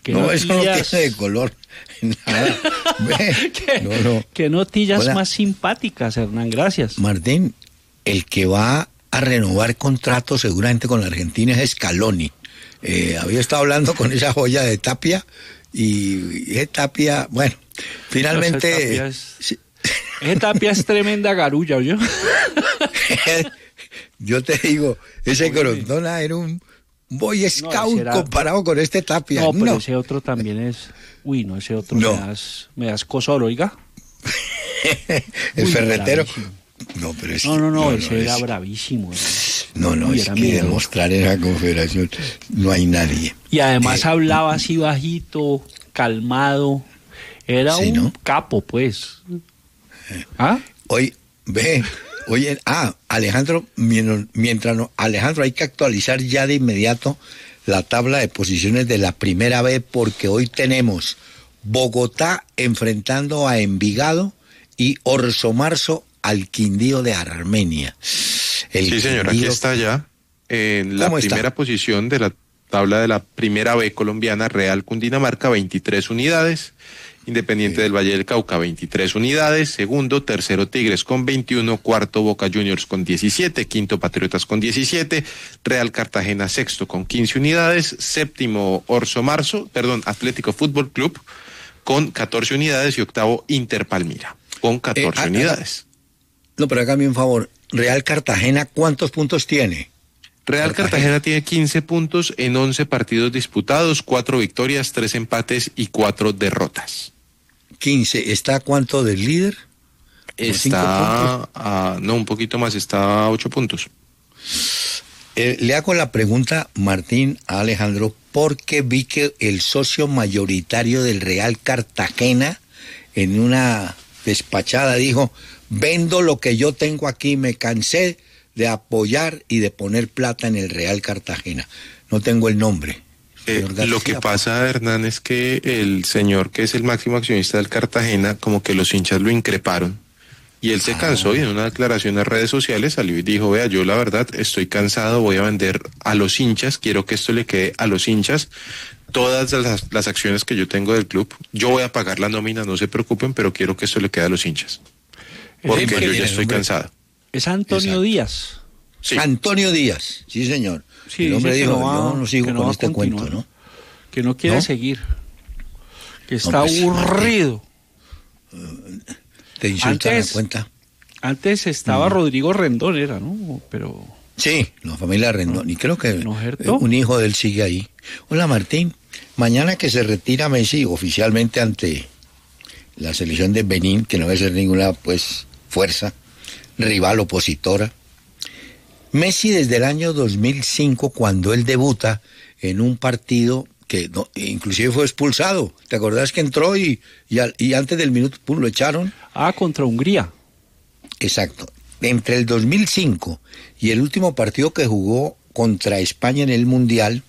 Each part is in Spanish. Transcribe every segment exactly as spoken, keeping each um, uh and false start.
¿Qué no, notillas? eso no tiene de color. Nada. Ve, ¿Qué, no, no. qué notillas Hola. más simpáticas, Hernán, gracias. Martín, el que va a renovar contrato seguramente con la Argentina es Scaloni. Eh, había estado hablando con esa joya de Tapia y, y ese Tapia, bueno, finalmente... No, ese Tapia es, sí. ese Tapia es tremenda garulla, ¿oyó? Yo te digo, ese Oye. Grondona era un boy scout No, ese era- comparado con este Tapia. No, pero No, ese otro también es... Uy, no, ese otro No. me das, me das cosor, oiga. el Uy, ferretero. bravísimo. No, pero es No, no, no, ese es- era bravísimo. era- No, no, Uy, es era que miedoso. demostrar en la confederación no hay nadie. Y además Eh, hablaba así bajito, calmado. Era Sí, un ¿no? capo, pues. ¿Ah? Hoy, ve, oye, ah, Alejandro, mientras, mientras no, Alejandro, hay que actualizar ya de inmediato la tabla de posiciones de la primera B porque hoy tenemos Bogotá enfrentando a Envigado y Orso Marzo al Quindío de Armenia. El Sí, señor, aquí Quindío- está ya en la ¿Cómo está? primera posición de la tabla de la primera B colombiana, Real Cundinamarca, veintitrés unidades, Independiente Sí. del Valle del Cauca, veintitrés unidades, segundo, tercero Tigres con veintiuno, cuarto Boca Juniors con diecisiete, quinto Patriotas con diecisiete, Real Cartagena sexto con quince unidades, séptimo Orso Marzo, perdón, Atlético Fútbol Club con catorce unidades y octavo Inter Palmira con catorce ah, ah, unidades. No, pero hágame un favor, Real Cartagena, ¿cuántos puntos tiene? Real Cartagena. Cartagena tiene quince puntos en once partidos disputados, cuatro victorias, tres empates y cuatro derrotas. quince, ¿está a cuánto del líder? ¿Como cinco Está, a, no, un poquito más, está a ocho puntos. Eh, le hago la pregunta, Martín, a Alejandro, porque vi que el socio mayoritario del Real Cartagena, en una despachada, dijo, vendo lo que yo tengo aquí, me cansé de apoyar y de poner plata en el Real Cartagena. No tengo el nombre. Eh, Señor lo que García. pasa, Hernán, es que el señor que es el máximo accionista del Cartagena, como que los hinchas lo increparon. Y él se Ah. cansó y en una declaración en redes sociales salió y dijo, vea, yo la verdad estoy cansado, voy a vender a los hinchas, quiero que esto le quede a los hinchas. Todas las, las acciones que yo tengo del club, yo voy a pagar la nómina, no se preocupen, pero quiero que esto le quede a los hinchas. Porque que yo tiene ya estoy nombre. cansado. Es Antonio Exacto. Díaz. Sí. Antonio Díaz, sí señor. Sí, el hombre dice que dijo, no va- yo no sigo que no con va a este continuar. cuento, ¿no? Que no quiere ¿No? seguir. Que está pues, aburrido. Te insultan Antes- la cuenta. Antes estaba Rodrigo Rendón, era, ¿no? Pero... Sí, la familia Rendón. Y creo que ¿No, eh, Gerto? un hijo de él sigue ahí. Hola, Martín. Mañana que se retira Messi oficialmente ante la selección de Benín, que no va a ser ninguna, pues, fuerza, rival opositora. Messi desde el año dos mil cinco, cuando él debuta en un partido que no, inclusive fue expulsado. ¿Te acordás que entró y, y, al- y antes del minuto pum, lo echaron? Ah, contra Hungría. Exacto. Entre el dos mil cinco y el último partido que jugó contra España en el Mundial,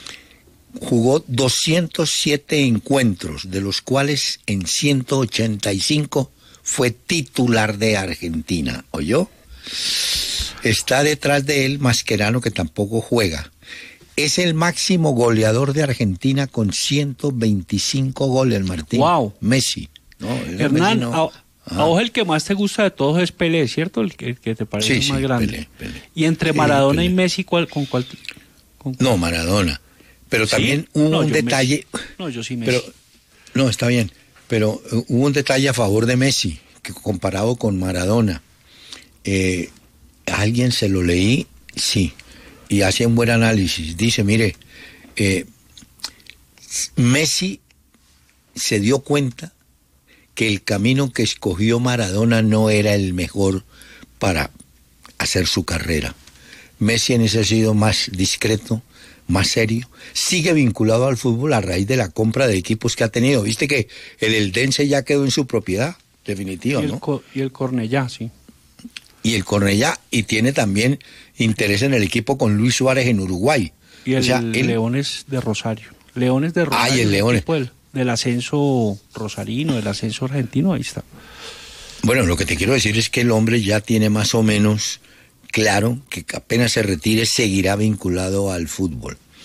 jugó doscientos siete encuentros, de los cuales en ciento ochenta y cinco fue titular de Argentina. ¿Oyó? Está detrás de él Mascherano, que tampoco juega. Es el máximo goleador de Argentina con ciento veinticinco goles, Martín. Wow. Messi. No, ese Hernán, Messi no. a, Ah. a vos el que más te gusta de todos es Pelé, ¿cierto? El que, el que te parece Sí, más sí, grande. Pelé, Pelé. Y entre Sí, Maradona y Pelé. Messi, ¿cuál, ¿con cuál? con- No, Maradona. Pero ¿Sí? también hubo No, un yo detalle. Messi. No, yo sí Messi. Pero, no, está bien. Pero eh, hubo un detalle a favor de Messi, que comparado con Maradona. Eh, a alguien se lo leí, sí, y hace un buen análisis. Dice, mire, eh, Messi se dio cuenta que el camino que escogió Maradona no era el mejor para hacer su carrera. Messi en ese ha sido más discreto, más serio, sigue vinculado al fútbol a raíz de la compra de equipos que ha tenido. Viste que el Eldense ya quedó en su propiedad, definitiva, y, el, ¿no? Co- y el Cornellá, sí. Y el Cornellá, y tiene también interés en el equipo con Luis Suárez en Uruguay. Y el O sea, él- Leones de Rosario. Leones de Rosario. Ah, y el Leones. equipo Del, del ascenso rosarino, del ascenso argentino, ahí está. Bueno, lo que te quiero decir es que el hombre ya tiene más o menos claro que apenas se retire seguirá vinculado al fútbol.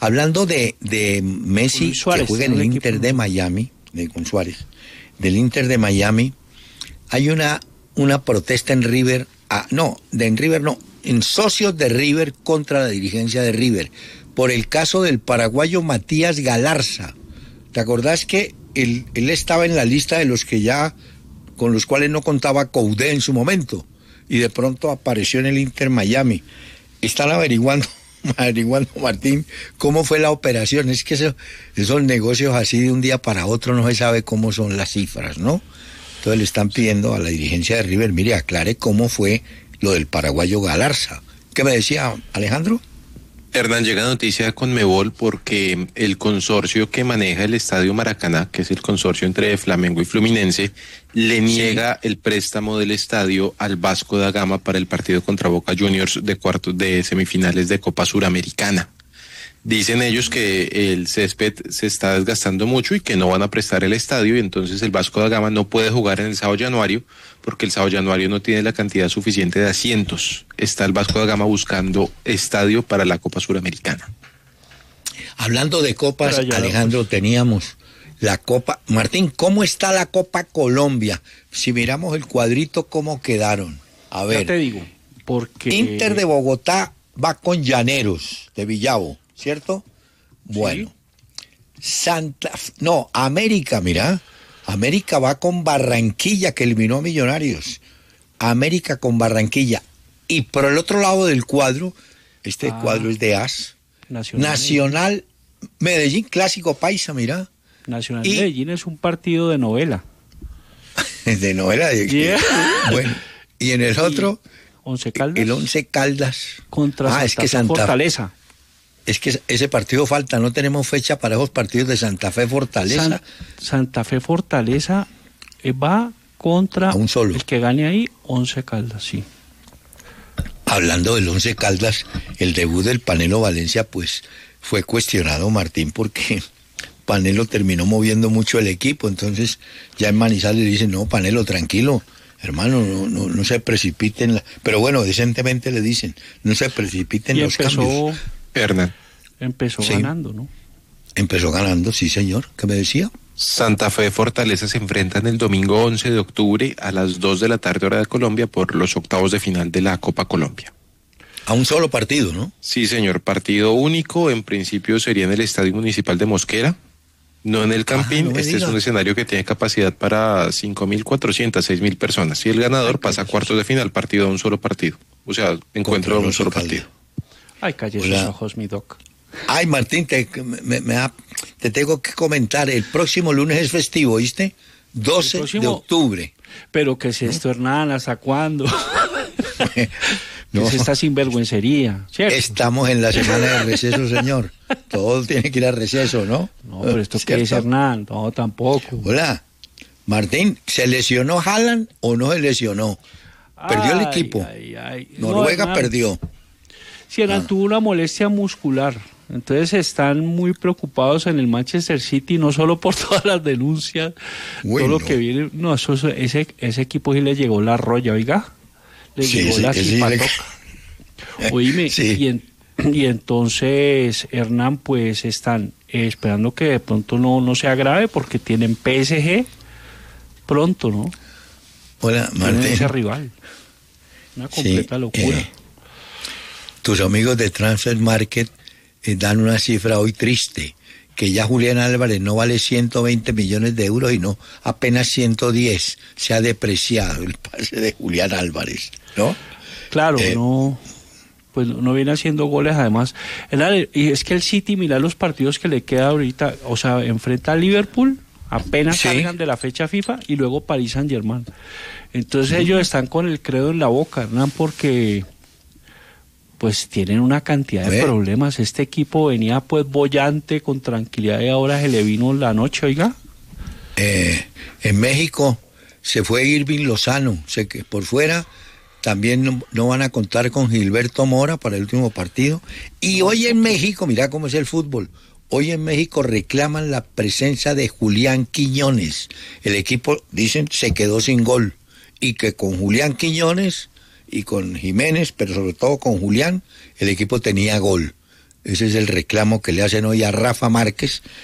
Hablando de, de Messi, Suárez, que juega en el Inter equipo. de Miami, de, con Suárez, del Inter de Miami, hay una, una protesta en River, ah, no, de en River no, en socios de River contra la dirigencia de River, por el caso del paraguayo Matías Galarza. ¿Te acordás que él, él estaba en la lista de los que ya, con los cuales no contaba Coudet en su momento, y de pronto apareció en el Inter Miami? Están averiguando, averiguando, Martín, cómo fue la operación. Es que eso, esos negocios así de un día para otro no se sabe cómo son las cifras, ¿no? Entonces le están pidiendo a la dirigencia de River, mire, aclare cómo fue lo del paraguayo Galarza. ¿Qué me decía Alejandro? Hernán, llega noticia con Conmebol porque el consorcio que maneja el Estadio Maracaná, que es el consorcio entre Flamengo y Fluminense, le niega sí. el préstamo del estadio al Vasco da Gama para el partido contra Boca Juniors de cuartos de semifinales de Copa Suramericana. Dicen ellos que el césped se está desgastando mucho y que no van a prestar el estadio, y entonces el Vasco da Gama no puede jugar en el Sao Januário porque el Sao Januário no tiene la cantidad suficiente de asientos. Está el Vasco da Gama buscando estadio para la Copa Suramericana. Hablando de copas, Alejandro, pues. teníamos la Copa. Martín, ¿cómo está la Copa Colombia? Si miramos el cuadrito, ¿cómo quedaron? A ver. Ya te digo, porque... Inter de Bogotá va con Llaneros de Villavo, ¿cierto? Bueno. Sí. Santa... No, América, mira. América va con Barranquilla, que eliminó a Millonarios. América con Barranquilla. Y por el otro lado del cuadro, este ah, cuadro es de As. Nacional, Nacional Medellín, clásico paisa, mira. Nacional y... Medellín es un partido de novela. de novela. De... Yeah. Bueno, y en el otro... Once Caldas. El Once Caldas. Contra ah, Santa es que Santa... Fortaleza. Es que ese partido falta, no tenemos fecha para esos partidos de Santa Fe Fortaleza. San, Santa Fe Fortaleza va contra a un solo. El que gane ahí, Once Caldas, sí. Hablando del Once Caldas, el debut del Panelo Valencia, pues fue cuestionado, Martín, porque Panelo terminó moviendo mucho el equipo, entonces ya en Manizales le dicen, no, Panelo, tranquilo, hermano, no, no, no se precipiten, la... pero bueno, decentemente le dicen, no se precipiten y los empezó... cambios. Hernán. Empezó sí. ganando, ¿no? Empezó ganando, sí, señor. ¿Qué me decía? Santa Fe Fortaleza se enfrentan el domingo once de octubre a las dos de la tarde hora de Colombia por los octavos de final de la Copa Colombia. A un solo partido, ¿no? Sí, señor. Partido único. En principio sería en el Estadio Municipal de Mosquera, no en el Campín. Ah, no este diga. Es un escenario que tiene capacidad para cinco mil cuatrocientas, seis mil personas. Y el ganador Ay, pasa a cuartos de final, partido a un solo partido. O sea, encuentro a un solo partido. Ay, calle sus ojos, mi doc. Ay, Martín, te, me, me ha, te tengo que comentar. El próximo lunes es festivo, ¿viste? doce próximo, de octubre. Pero ¿qué es esto, Hernán? ¿Hasta cuándo? No. Es esta sinvergüencería, ¿cierto? Estamos en la semana de receso, señor. Todo tiene que ir a receso, ¿no? No, pero ¿esto qué es, Hernán? No, tampoco. Hola, Martín, ¿se lesionó Haaland o no se lesionó? Perdió ay, el equipo. Ay, ay. Noruega no, perdió. Sí, Hernán ah. tuvo una molestia muscular. Entonces están muy preocupados en el Manchester City, no solo por todas las denuncias, Uy, todo lo no. que viene. No, eso, ese, ese equipo sí le llegó la roya, oiga. Le sí, llegó sí, la cipatoca. Sí, Oíme, sí. y, en, y entonces, Hernán, pues están eh, esperando que de pronto no, no sea grave porque tienen P S G pronto, ¿no? Hola, Martín. Tienen ese rival. Una completa sí, locura. Eh, tus amigos de Transfer Market eh, dan una cifra hoy triste, que ya Julián Álvarez no vale ciento veinte millones de euros y no apenas ciento diez. Se ha depreciado el pase de Julián Álvarez, ¿no? Claro, eh, no, pues no viene haciendo goles además. El, y es que el City, mira los partidos que le queda ahorita, o sea, enfrenta a Liverpool, apenas ¿sí? salgan de la fecha FIFA, y luego París Saint-Germain. Entonces uh-huh. ellos están con el credo en la boca, Hernán, porque pues tienen una cantidad de problemas. Este equipo venía pues bollante, con tranquilidad, y ahora se le vino la noche, oiga. Eh, en México se fue Irving Lozano, sé que por fuera también no, no van a contar con Gilberto Mora para el último partido. Y hoy en México, mira cómo es el fútbol, hoy en México reclaman la presencia de Julián Quiñones. El equipo, dicen, se quedó sin gol, y que con Julián Quiñones y con Jiménez, pero sobre todo con Julián, el equipo tenía gol. Ese es el reclamo que le hacen hoy a Rafa Márquez,